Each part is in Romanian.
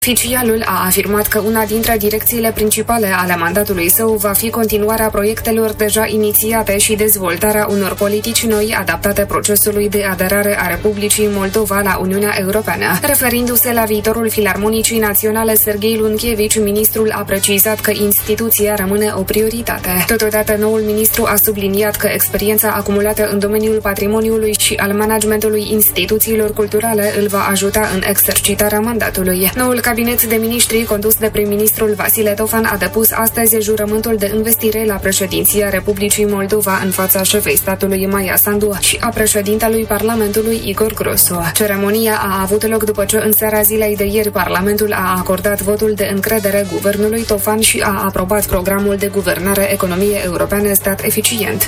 Oficialul a afirmat că una dintre direcțiile principale ale mandatului său va fi continuarea proiectelor deja inițiate și dezvoltarea unor politici noi adaptate procesului de aderare a Republicii Moldova la Uniunea Europeană. Referindu-se la viitorul Filarmonicii Naționale, Serghei Lunchevici, ministrul a precizat că instituția rămâne o prioritate. Totodată, noul ministru a subliniat că experiența acumulată în domeniul patrimoniului și al managementului instituțiilor culturale îl va ajuta în exercitarea mandatului. Noul cabinet de miniștri condus de prim-ministrul Vasile Tofan a depus astăzi jurământul de investire la președinția Republicii Moldova în fața șefei statului Maia Sandu și a președintelui Parlamentului Igor Grosu. Ceremonia a avut loc după ce în seara zilei de ieri Parlamentul a acordat votul de încredere guvernului Tofan și a aprobat programul de guvernare economie europeană stat eficient.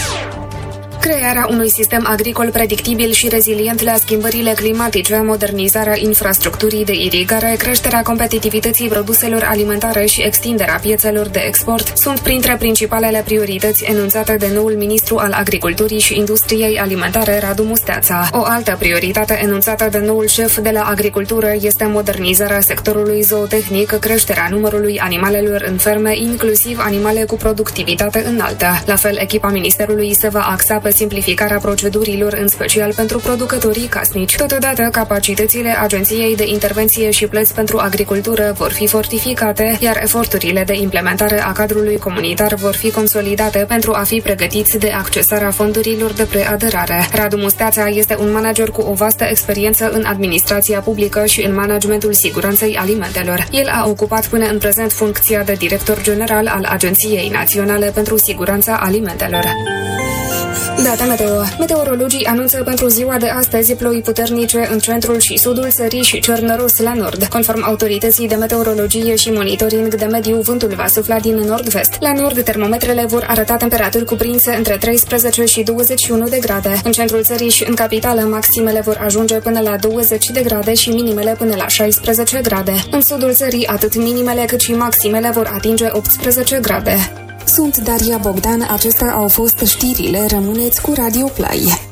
Crearea unui sistem agricol predictibil și rezilient la schimbările climatice, modernizarea infrastructurii de irigare, creșterea competitivității produselor alimentare și extinderea piețelor de export sunt printre principalele priorități enunțate de noul ministru al Agriculturii și Industriei Alimentare, Radu Musteața. O altă prioritate enunțată de noul șef de la agricultură este modernizarea sectorului zootehnic, creșterea numărului animalelor în ferme, inclusiv animale cu productivitate înaltă. La fel, echipa ministerului se va axa pe simplificarea procedurilor, în special pentru producătorii casnici. Totodată, capacitățile Agenției de Intervenție și Plăți pentru Agricultură vor fi fortificate, iar eforturile de implementare a cadrului comunitar vor fi consolidate pentru a fi pregătiți de accesarea fondurilor de preaderare. Radu Musteața este un manager cu o vastă experiență în administrația publică și în managementul siguranței alimentelor. El a ocupat până în prezent funcția de director general al Agenției Naționale pentru Siguranța Alimentelor. Data meteo. Meteorologii anunță pentru ziua de astăzi ploi puternice în centrul și sudul țării și cer năros la nord. Conform autorității de meteorologie și monitoring de mediu, vântul va sufla din nord-vest. La nord, termometrele vor arăta temperaturi cuprinse între 13 și 21 de grade. În centrul țării și în capitală, maximele vor ajunge până la 20 de grade și minimele până la 16 grade. În sudul țării, atât minimele cât și maximele vor atinge 18 grade. Sunt Daria Bogdan, acestea au fost știrile, rămâneți cu Radio Play.